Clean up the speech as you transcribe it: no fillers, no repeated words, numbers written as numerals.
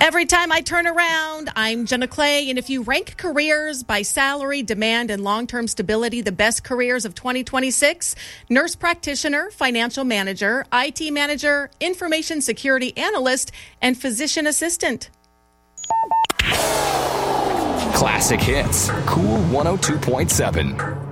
Every time I turn around, I'm Jenna Clay, and if you rank careers by salary, demand, and long-term stability, the best careers of 2026, nurse practitioner, financial manager, IT manager, information security analyst, and physician assistant. Classic Hits, Cool 102.7.